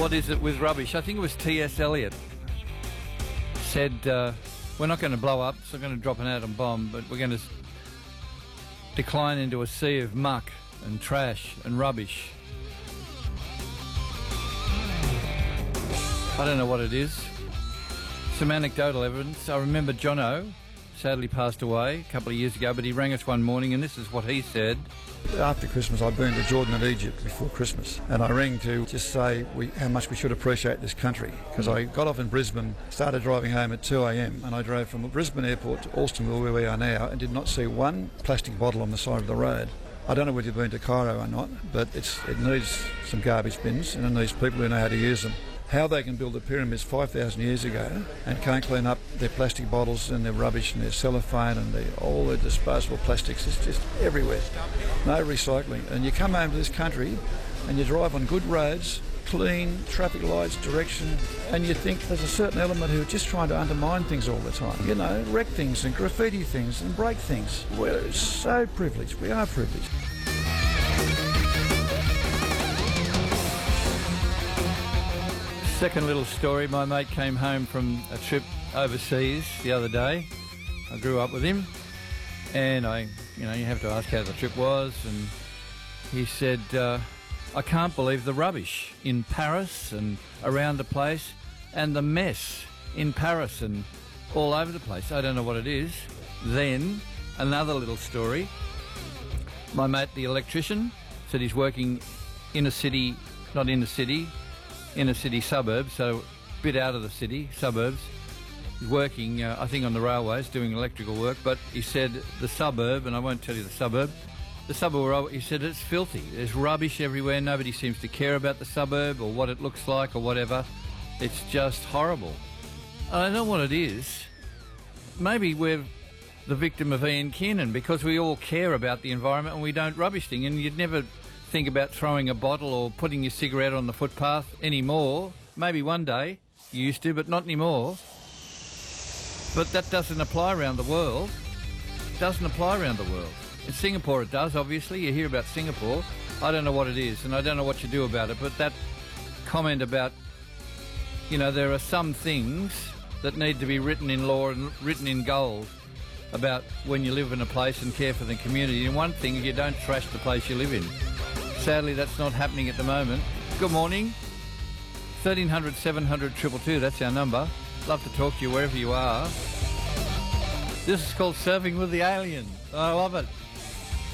What is it with rubbish? I think it was T.S. Eliot said, we're not going to blow up, it's not going to drop an atom bomb, but we're going to decline into a sea of muck and trash and rubbish. I don't know what it is. Some anecdotal evidence. I remember Jono, sadly passed away a couple of years ago, but he rang us one morning and this is what he said. After Christmas, I've been to Jordan and Egypt before Christmas, and I rang to just say how much we should appreciate this country, because I got off in Brisbane, started driving home at 2 a.m, and I drove from Brisbane Airport to Alstonville, where we are now, and did not see one plastic bottle on the side of the road. I don't know whether you've been to Cairo or not, but it needs some garbage bins, and it needs people who know how to use them. How they can build the pyramids 5,000 years ago and can't clean up their plastic bottles and their rubbish and their cellophane and all their disposable plastics, it's just everywhere. No recycling. And you come home to this country and you drive on good roads, clean, traffic lights, direction, and you think there's a certain element who are just trying to undermine things all the time. You know, wreck things and graffiti things and break things. We're so privileged. We are privileged. Second little story, my mate came home from a trip overseas the other day. I grew up with him, and you have to ask how the trip was, and he said, I can't believe the rubbish in Paris and around the place, and the mess in Paris and all over the place. I don't know what it is. Then, another little story. My mate, the electrician, said he's working in a city, not in the city, inner city suburbs, so a bit out of the city, suburbs. He's working, I think, on the railways, doing electrical work, but he said the suburb, and I won't tell you the suburb, he said it's filthy. There's rubbish everywhere. Nobody seems to care about the suburb or what it looks like or whatever. It's just horrible. I don't know what it is. Maybe we're the victim of Ian Kiernan, because we all care about the environment and we don't rubbish things, and you'd never think about throwing a bottle or putting your cigarette on the footpath anymore. Maybe one day you used to, but not anymore. But that doesn't apply around the world. Doesn't apply around the world. In Singapore it does, obviously. You hear about Singapore. I don't know what it is, and I don't know what you do about it, but that comment about, there are some things that need to be written in law and written in gold about when you live in a place and care for the community. And one thing, you don't trash the place you live in. Sadly, that's not happening at the moment. Good morning. 1300 700 222, that's our number. Love to talk to you wherever you are. This is called Surfing with the Alien. I love it.